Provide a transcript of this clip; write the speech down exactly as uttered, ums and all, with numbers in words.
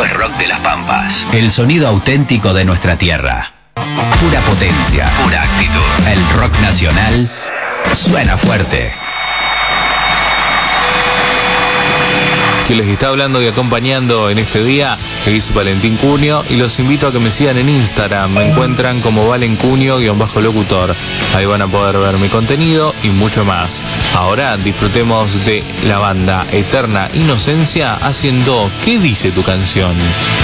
Esto es rock de las Pampas. El sonido auténtico de nuestra tierra. Pura potencia. Pura actitud. El rock nacional suena fuerte. Que les está hablando y acompañando en este día es Valentín Cunio, y los invito a que me sigan en Instagram. Me encuentran como Valen Cunio-locutor. Ahí van a poder ver mi contenido y mucho más. Ahora disfrutemos de la banda Eterna Inocencia haciendo ¿Qué dice tu canción?